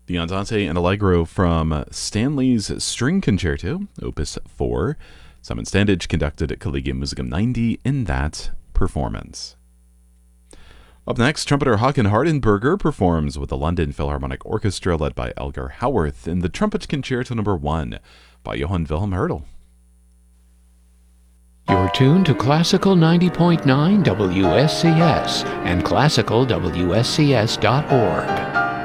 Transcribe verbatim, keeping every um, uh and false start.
The Andante and Allegro from Stanley's String Concerto, Opus four. Simon Standage conducted at Collegium Musicum ninety in that performance. Up next, trumpeter Håkan Hardenberger performs with the London Philharmonic Orchestra led by Elgar Howarth in the Trumpet Concerto Number one by Johann Wilhelm Hertel. You're tuned to Classical ninety point nine W S C S and classical W S C S dot org.